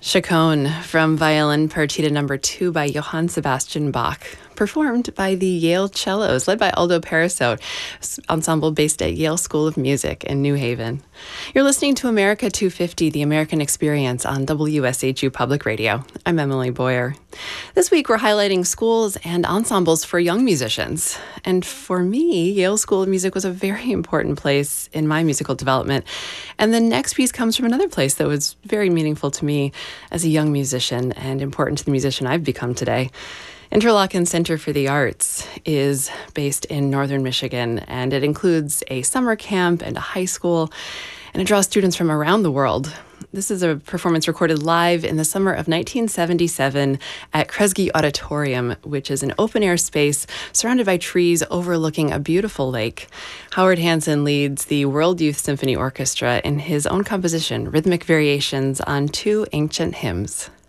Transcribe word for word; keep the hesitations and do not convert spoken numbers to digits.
Chaconne from Violin Partita Number Two by Johann Sebastian Bach, performed by the Yale Cellos, led by Aldo Paraso, ensemble based at Yale School of Music in New Haven. You're listening to America two fifty, The American Experience on W S H U Public Radio. I'm Emily Boyer. This week we're highlighting schools and ensembles for young musicians. And for me, Yale School of Music was a very important place in my musical development. And the next piece comes from another place that was very meaningful to me as a young musician and important to the musician I've become today. Interlochen Center for the Arts is based in northern Michigan, and it includes a summer camp and a high school, and it draws students from around the world. This is a performance recorded live in the summer of nineteen seventy-seven at Kresge Auditorium, which is an open-air space surrounded by trees overlooking a beautiful lake. Howard Hansen leads the World Youth Symphony Orchestra in his own composition, Rhythmic Variations on Two Ancient Hymns.